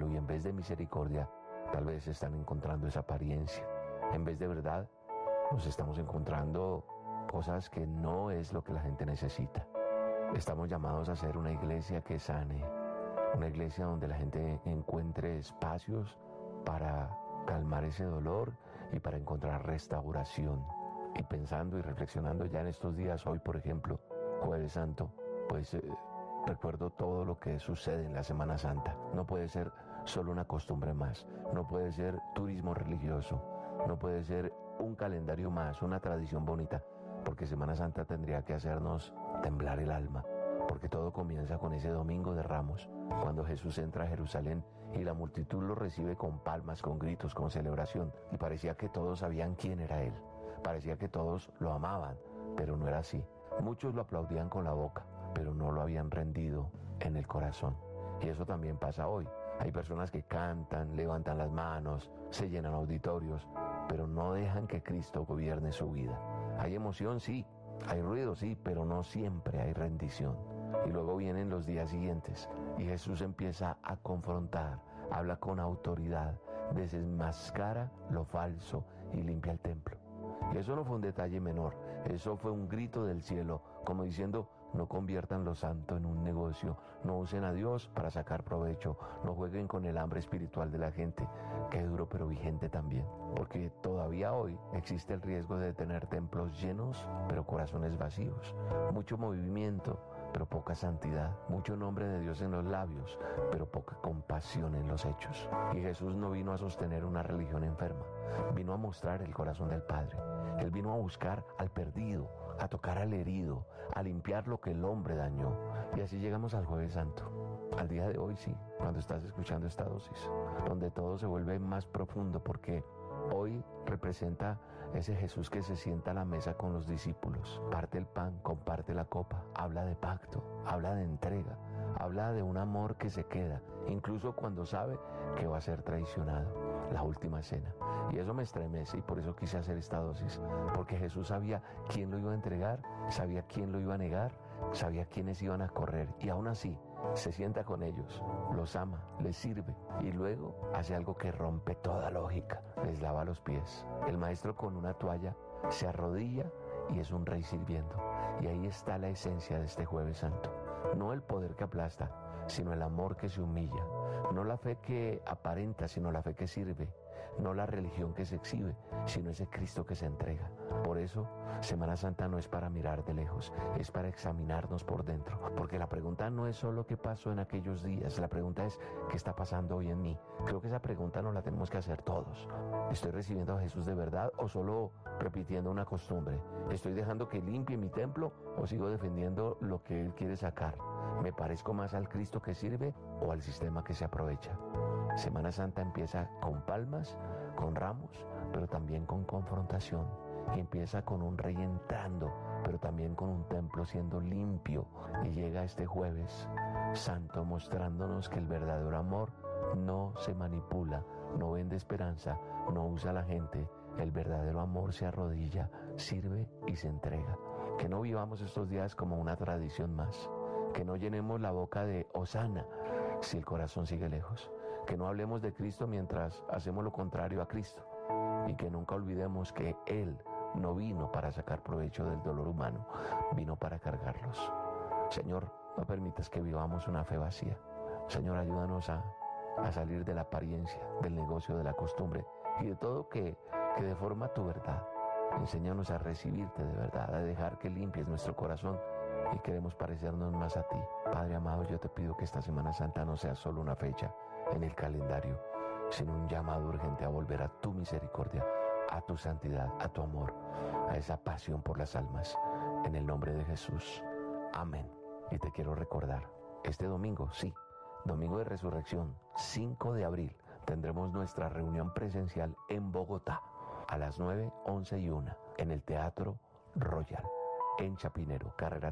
cielo y en vez de misericordia, tal vez están encontrando esa apariencia. En vez de verdad, nos estamos encontrando cosas que no es lo que la gente necesita. Estamos llamados a ser una iglesia que sane, una iglesia donde la gente encuentre espacios para calmar ese dolor y para encontrar restauración. Y pensando y reflexionando ya en estos días, hoy por ejemplo, Jueves Santo, pues recuerdo todo lo que sucede en la Semana Santa. No puede ser solo una costumbre más, no puede ser turismo religioso, no puede ser un calendario más, una tradición bonita, porque Semana Santa tendría que hacernos temblar el alma, porque todo comienza con ese Domingo de Ramos, cuando Jesús entra a Jerusalén y la multitud lo recibe con palmas, con gritos, con celebración, y parecía que todos sabían quién era Él, parecía que todos lo amaban, pero no era así. Muchos lo aplaudían con la boca, pero no lo habían rendido en el corazón. Y eso también pasa hoy. Hay personas que cantan, levantan las manos, se llenan auditorios, pero no dejan que Cristo gobierne su vida. Hay emoción, sí, hay ruido, sí, pero no siempre hay rendición. Y luego vienen los días siguientes y Jesús empieza a confrontar, habla con autoridad, desenmascara lo falso y limpia el templo. Y eso no fue un detalle menor, eso fue un grito del cielo, como diciendo: no conviertan lo santo en un negocio, no usen a Dios para sacar provecho, no jueguen con el hambre espiritual de la gente, que es duro pero vigente también, porque todavía hoy existe el riesgo de tener templos llenos pero corazones vacíos, mucho movimiento pero poca santidad, mucho nombre de Dios en los labios, pero poca compasión en los hechos. Y Jesús no vino a sostener una religión enferma, vino a mostrar el corazón del Padre. Él vino a buscar al perdido, a tocar al herido, a limpiar lo que el hombre dañó. Y así llegamos al Jueves Santo, al día de hoy, sí, cuando estás escuchando esta dosis, donde todo se vuelve más profundo, porque hoy representa ese Jesús que se sienta a la mesa con los discípulos, parte el pan, comparte la copa, habla de pacto, habla de entrega, habla de un amor que se queda, incluso cuando sabe que va a ser traicionado, la última cena. Y eso me estremece y por eso quise hacer esta dosis, porque Jesús sabía quién lo iba a entregar, sabía quién lo iba a negar, sabía quiénes iban a correr, y aún así se sienta con ellos, los ama, les sirve y luego hace algo que rompe toda lógica: les lava los pies. El maestro con una toalla se arrodilla y es un rey sirviendo. Y ahí está la esencia de este Jueves Santo. No el poder que aplasta, sino el amor que se humilla. No la fe que aparenta, sino la fe que sirve. No la religión que se exhibe, sino ese Cristo que se entrega. Por eso, Semana Santa no es para mirar de lejos, es para examinarnos por dentro. Porque la pregunta no es solo qué pasó en aquellos días, la pregunta es qué está pasando hoy en mí. Creo que esa pregunta nos la tenemos que hacer todos. ¿Estoy recibiendo a Jesús de verdad o solo repitiendo una costumbre? ¿Estoy dejando que limpie mi templo o sigo defendiendo lo que Él quiere sacar? ¿Me parezco más al Cristo que sirve o al sistema que se aprovecha? Semana Santa empieza con palmas, con ramos, pero también con confrontación. Y empieza con un rey entrando, pero también con un templo siendo limpio. Y llega este Jueves Santo mostrándonos que el verdadero amor no se manipula, no vende esperanza, no usa a la gente. El verdadero amor se arrodilla, sirve y se entrega. Que no vivamos estos días como una tradición más. Que no llenemos la boca de hosana si el corazón sigue lejos. Que no hablemos de Cristo mientras hacemos lo contrario a Cristo. Y que nunca olvidemos que Él no vino para sacar provecho del dolor humano, vino para cargarlos. Señor, no permitas que vivamos una fe vacía. Señor, ayúdanos a salir de la apariencia, del negocio, de la costumbre y de todo que deforma tu verdad. Enséñanos a recibirte de verdad, a dejar que limpies nuestro corazón y queremos parecernos más a ti. Padre amado, yo te pido que esta Semana Santa no sea solo una fecha en el calendario, sino un llamado urgente a volver a tu misericordia, a tu santidad, a tu amor, a esa pasión por las almas. En el nombre de Jesús. Amén. Y te quiero recordar, este domingo, sí, Domingo de Resurrección, 5 de abril, tendremos nuestra reunión presencial en Bogotá a las 9, 11 y 1 en el Teatro Royal, en Chapinero, carrera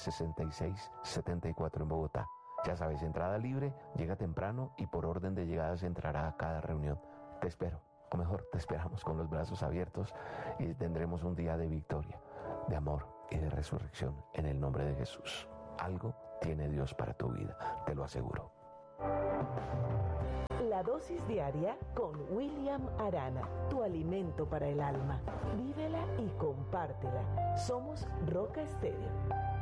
1366-74 en Bogotá. Ya sabes, entrada libre, llega temprano y por orden de llegada se entrará a cada reunión. Te espero, o mejor, te esperamos con los brazos abiertos y tendremos un día de victoria, de amor y de resurrección en el nombre de Jesús. Algo tiene Dios para tu vida, te lo aseguro. La dosis diaria con William Arana, tu alimento para el alma. Vívela y compártela. Somos Roca Estéreo.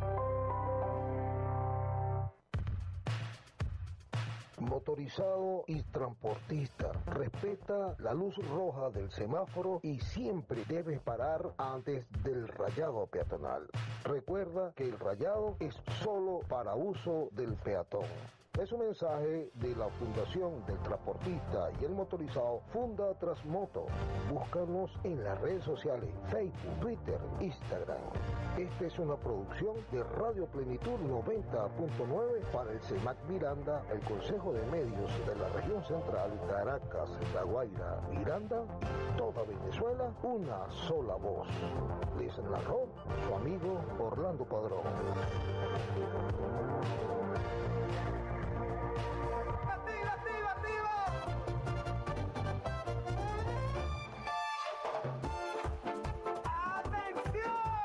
Motorizado y transportista, respeta la luz roja del semáforo y siempre debes parar antes del rayado peatonal. Recuerda que el rayado es solo para uso del peatón. Es un mensaje de la Fundación del Transportista y el Motorizado Funda Transmoto. Búscanos en las redes sociales, Facebook, Twitter, Instagram. Esta es una producción de Radio Plenitud 90.9 para el CEMAC Miranda, el Consejo de Medios de la Región Central, Caracas, La Guaira, Miranda, toda Venezuela, una sola voz. Les narró su amigo Orlando Padrón.